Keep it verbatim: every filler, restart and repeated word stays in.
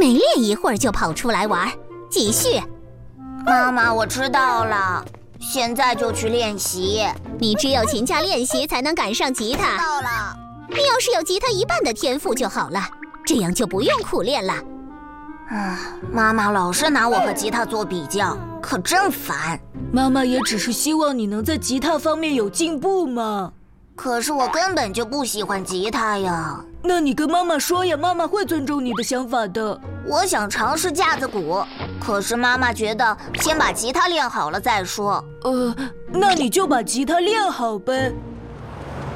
没练一会儿就跑出来玩，继续。 妈妈，我知道了，现在就去练习。 你只有勤加练习才能赶上吉他。 知道了。 你要是有吉他一半的天赋就好了，这样就不用苦练了。 啊，妈妈老是拿我和吉他做比较，可真烦。 妈妈也只是希望你能在吉他方面有进步嘛。 可是我根本就不喜欢吉他呀。 那你跟妈妈说呀，妈妈会尊重你的想法的。 我想尝试架子鼓，可是妈妈觉得先把吉他练好了再说。 呃，那你就把吉他练好呗。